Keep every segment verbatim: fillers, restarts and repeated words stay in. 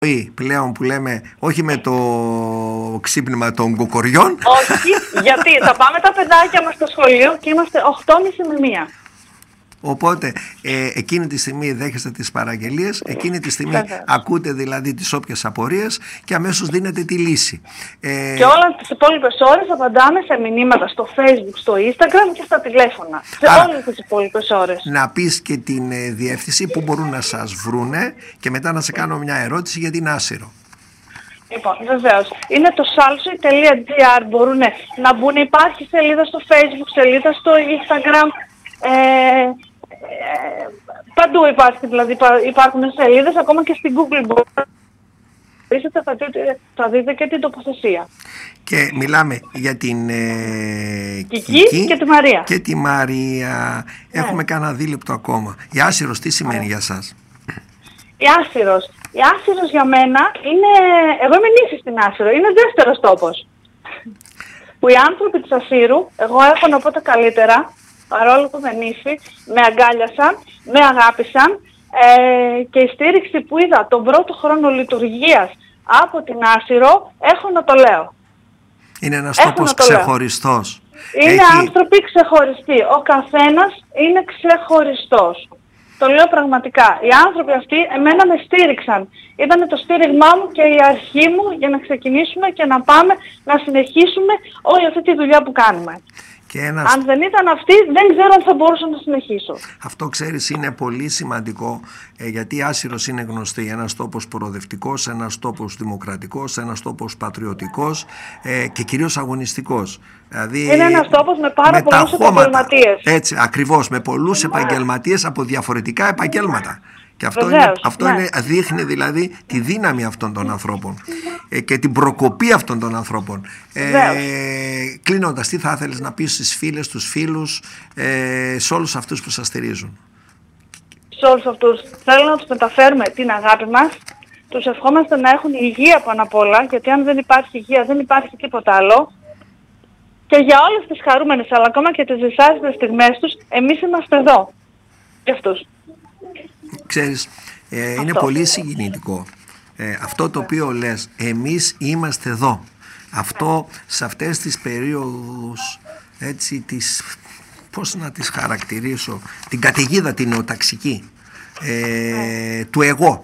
πλέον που λέμε, όχι με το ξύπνημα των κοκοριών. Όχι, γιατί θα πάμε τα παιδάκια μας στο σχολείο και είμαστε οκτώ και μισή με μία. Οπότε ε, εκείνη τη στιγμή δέχεστε τις παραγγελίες, εκείνη τη στιγμή Βέβαια. ακούτε δηλαδή τις όποιες απορίες και αμέσως δίνετε τη λύση. Ε, Και όλα τις υπόλοιπες ώρες απαντάμε σε μηνύματα στο Facebook, στο Instagram και στα τηλέφωνα. Σε Άρα, όλες τις υπόλοιπες ώρες. Να πεις και την ε, διεύθυνση που μπορούν να σας βρούνε και μετά να σε κάνω μια ερώτηση για την Άσυρο. Λοιπόν, βεβαίως. Είναι το salsoy τελεία gr, μπορούν να μπουν, υπάρχει σελίδα στο Facebook, σελίδα στο Instagram. Ε, Ε, παντού υπάρχει, δηλαδή υπάρχουν σελίδες, ακόμα και στην Google μπορείτε, θα δείτε, θα δείτε και την τοποθεσία. Και μιλάμε για την ε, Κική, Κική και τη Μαρία. Και τη Μαρία. Ναι. Έχουμε κανένα δίλεπτο ακόμα. Η Άσυρος τι σημαίνει Άρα. για σας? Η Άσυρος. Η Άσυρος για μένα είναι, εγώ είμαι νήσι στην Άσυρο, είναι δεύτερος τόπος. Που οι άνθρωποι της Ασύρου, εγώ έχω να πω τα καλύτερα, παρόλο που δεν νύφη, με αγκάλιασαν, με αγάπησαν ε, και η στήριξη που είδα τον πρώτο χρόνο λειτουργίας από την Άσυρο, έχω να το λέω. Είναι ένας έχω τόπος το ξεχωριστός. Είναι Έχει... άνθρωποι ξεχωριστοί. Ο καθένας είναι ξεχωριστός. Το λέω πραγματικά. Οι άνθρωποι αυτοί εμένα με στήριξαν. Ήταν το στήριγμά μου και η αρχή μου για να ξεκινήσουμε και να πάμε να συνεχίσουμε όλη αυτή τη δουλειά που κάνουμε. Και ένας... Αν δεν ήταν αυτοί, δεν ξέρω αν θα μπορούσα να συνεχίσω. Αυτό ξέρεις είναι πολύ σημαντικό, ε, γιατί η Άσυρος είναι γνωστή. Ένας τόπος προοδευτικός, ένας τόπος δημοκρατικός, ένας τόπος πατριωτικός ε, και κυρίως αγωνιστικός. Δηλαδή, είναι ένας τόπος με πάρα με πολλούς επαγγελματίες. Έτσι, ακριβώς, με πολλούς επαγγελματίες από διαφορετικά επαγγέλματα. Και αυτό, Βεβαίως, είναι, αυτό ναι. είναι, δείχνει δηλαδή τη δύναμη αυτών των ανθρώπων ε, και την προκοπή αυτών των ανθρώπων. Ε, κλείνοντας, τι θα ήθελες να πεις στις φίλες, στους φίλους, ε, σε όλους αυτούς που σας στηρίζουν? Σε όλους αυτούς θέλω να τους μεταφέρουμε την αγάπη μας. Τους ευχόμαστε να έχουν υγεία πάνω απ' όλα, γιατί αν δεν υπάρχει υγεία δεν υπάρχει τίποτα άλλο. Και για όλες τις χαρούμενες, αλλά ακόμα και τις δυσάρεστες στιγμές τους, εμείς είμαστε εδώ. Για αυτούς. Ξέρεις, ε, είναι πολύ συγκινητικό ε, αυτό το οποίο λες, εμείς είμαστε εδώ. Αυτό σε αυτές τις περίοδους, έτσι, τις, πώς να τις χαρακτηρίσω, την καταιγίδα την νεοταξική ε, του εγώ,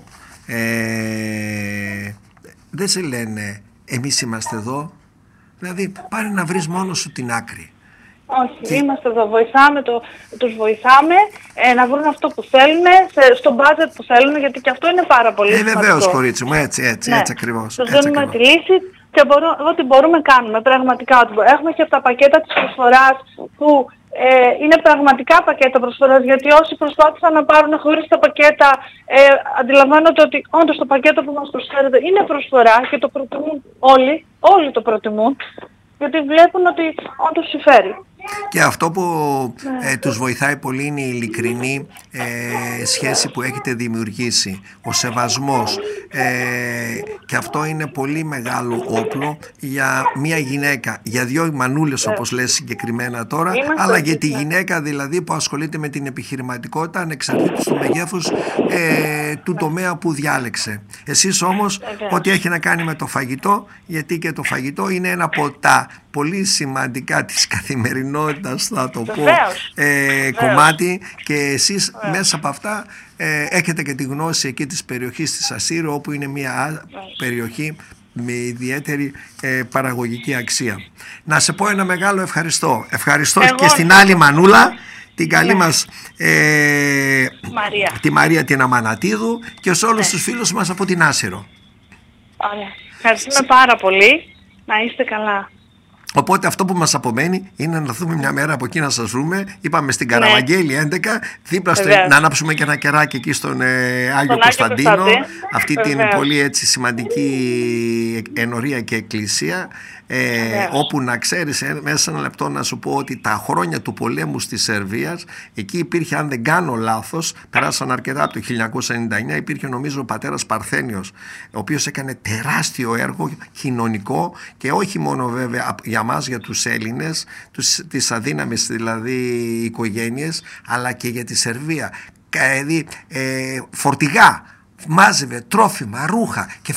ε, δεν σε λένε εμείς είμαστε εδώ, δηλαδή πάρε να βρεις μόνος σου την άκρη. Όχι, και... είμαστε εδώ, βοηθάμε το, τους βοηθάμε ε, να βρουν αυτό που θέλουν, σε, στο budget που θέλουν, γιατί και αυτό είναι πάρα πολύ ε, σημαντικό. Βεβαίως, κορίτσι μου, έτσι, έτσι, ναι. έτσι ακριβώς. Τους δίνουμε τη λύση και μπορούμε, ό,τι μπορούμε κάνουμε, πραγματικά. Έχουμε και από τα πακέτα της προσφοράς που ε, είναι πραγματικά πακέτα προσφοράς, γιατί όσοι προσπάθησαν να πάρουν χωρίς τα πακέτα, ε, αντιλαμβάνονται ότι όντως το πακέτο που μας προσφέρεται είναι προσφορά και το προτιμούν όλοι, όλοι το προτιμούν, γιατί βλέπουν ότι όντως συμφέρει. Και αυτό που ε, τους βοηθάει πολύ είναι η ειλικρινή ε, σχέση που έχετε δημιουργήσει, ο σεβασμός, ε, και αυτό είναι πολύ μεγάλο όπλο για μια γυναίκα, για δύο μανούλες όπως λες συγκεκριμένα τώρα, Είμαστε αλλά για τη γυναίκα δηλαδή που ασχολείται με την επιχειρηματικότητα ανεξαρτήτως του μεγέθους ε, του τομέα που διάλεξε. Εσείς όμως ό,τι έχει να κάνει με το φαγητό, γιατί και το φαγητό είναι ένα από τα πολύ σημαντικά της καθημερινότητας, θα το πω, ε, κομμάτι, και εσείς Βεβαίως. μέσα από αυτά ε, έχετε και τη γνώση εκεί της περιοχής της Ασύρου, όπου είναι μια περιοχή με ιδιαίτερη ε, παραγωγική αξία. Να σε πω ένα μεγάλο ευχαριστώ. Ευχαριστώ Εγώ... και στην άλλη Μανούλα, την καλή ναι. μας ε, Μαρία. τη Μαρία την Αμανατίδου, και σε όλους ναι. τους φίλους μας από την Άσυρο. Ωραία. Ευχαριστούμε πάρα πολύ. Να είστε καλά. Οπότε αυτό που μας απομένει είναι να δούμε μια μέρα από εκεί να σας βρούμε. Είπαμε στην Καραβαγγέλη έντεκα, δίπλα στο, να ανάψουμε και ένα κεράκι εκεί στον ε, Άγιο στον Κωνσταντίνο, Άγιο αυτή Βεβαίως. την πολύ έτσι σημαντική ενορία και εκκλησία, ε, όπου να ξέρεις ε, μέσα σε ένα λεπτό να σου πω ότι τα χρόνια του πολέμου στη Σερβία, εκεί υπήρχε, αν δεν κάνω λάθος, περάσαν αρκετά από το χίλια εννιακόσια ενενήντα εννιά, υπήρχε νομίζω ο πατέρας Παρθένιος, ο οποίος έκανε τεράστιο έργο κοινωνικό, και όχι μόνο βέβαια για μας, για τους Έλληνες, τους, τις αδύναμες δηλαδή οικογένειες, αλλά και για τη Σερβία. Δηλαδή ε, φορτηγά μάζευε τρόφιμα, ρούχα και